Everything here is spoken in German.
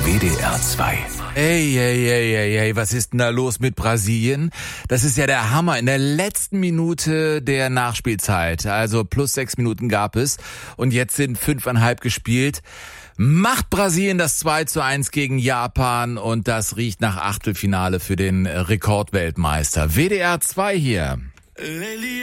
WDR 2. Ey, was ist denn da los mit Brasilien? Das ist ja der Hammer. In der letzten Minute der Nachspielzeit, also plus 6 Minuten gab es und jetzt sind 5,5 gespielt. Macht Brasilien das 2:1 gegen Japan und das riecht nach Achtelfinale für den Rekordweltmeister. WDR 2 hier.